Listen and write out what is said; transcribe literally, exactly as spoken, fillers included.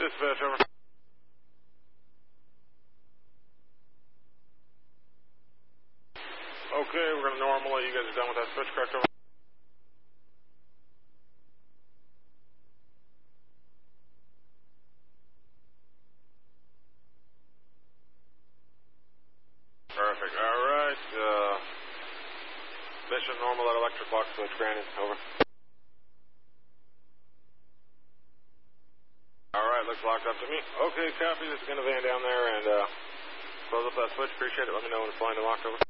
dispatch, over. Okay, we're going to normal it. You guys are done with that switch, correct, over? Perfect. All right. Uh, mission normal at electric box switch, granted, over. All right, looks locked up to me. Okay, copy. Just going to van down there and uh, close up that switch. Appreciate it. Let me know when it's flying to locked, over.